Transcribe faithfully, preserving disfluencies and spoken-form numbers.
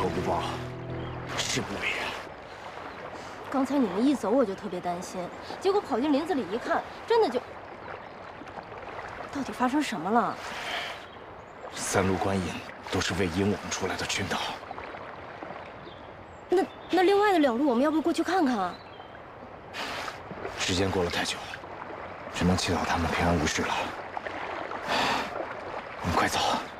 仇不报，誓不为人。 刚才你们一走，我就特别担心，结果跑进林子里一看，真的就……到底发生什么了？ 三路观音都是为引我们出来的群岛。 那那另外的两路，我们要不过去看看啊？ 时间过了太久，只能祈祷他们平安无事了。我们快走。